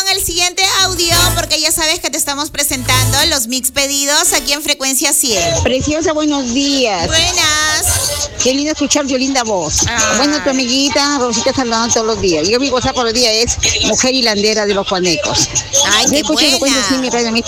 el siguiente audio porque ya sabes que te estamos presentando los mix pedidos aquí en Frecuencia 100. Preciosa, buenos días. Buenas. Qué lindo escuchar tu linda voz. Ay. Bueno, tu amiguita Rosita está hablando todos los días. Yo mi WhatsApp por el día es Mujer Hilandera de los Juanecos. Ay, Yo qué escucho Frecuencia 100, mi buena. radio, mi